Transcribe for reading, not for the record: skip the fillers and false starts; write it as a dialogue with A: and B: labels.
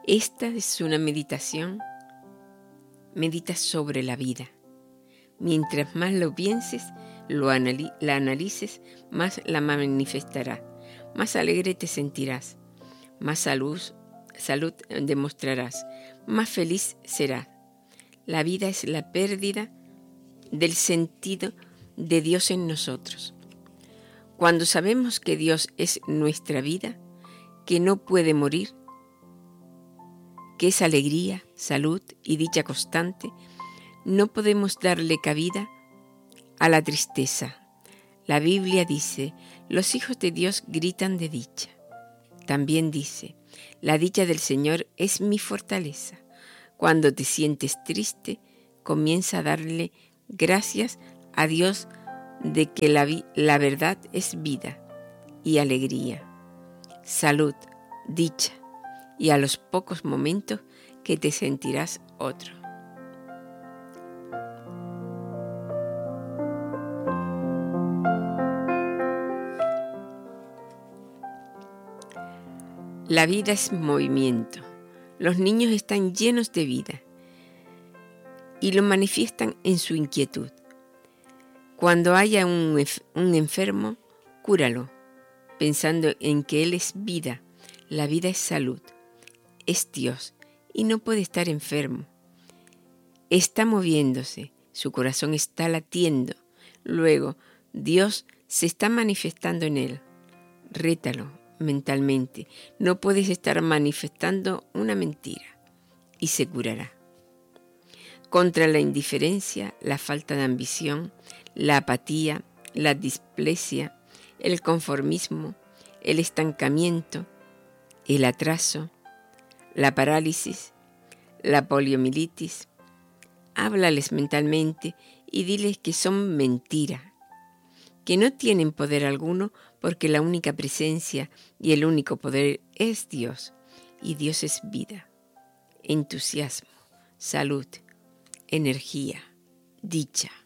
A: Esta es una meditación. Medita sobre la vida. Mientras más lo pienses, la analices, más la manifestarás, más alegre te sentirás, más salud demostrarás, más feliz serás. La vida es la pérdida del sentido de Dios en nosotros. Cuando sabemos que Dios es nuestra vida, que no puede morir, que es alegría, salud y dicha constante, no podemos darle cabida a la tristeza. La Biblia dice, los hijos de Dios gritan de dicha. También dice, la dicha del Señor es mi fortaleza. Cuando te sientes triste, comienza a darle gracias a Dios de que la verdad es vida y alegría, salud, dicha, y a los pocos momentos que te sentirás otro. La vida es movimiento. Los niños están llenos de vida y lo manifiestan en su inquietud. Cuando haya un enfermo, cúralo, pensando en que Él es vida. La vida es salud, es Dios y no puede estar enfermo. Está moviéndose, su corazón está latiendo. Luego, Dios se está manifestando en él. Rétalo mentalmente. No puedes estar manifestando una mentira y se curará. Contra la indiferencia, la falta de ambición, la apatía, la displesia, el conformismo, el estancamiento, el atraso, la parálisis, la poliomielitis. Háblales mentalmente y diles que son mentira, que no tienen poder alguno porque la única presencia y el único poder es Dios, y Dios es vida, entusiasmo, salud, energía, dicha.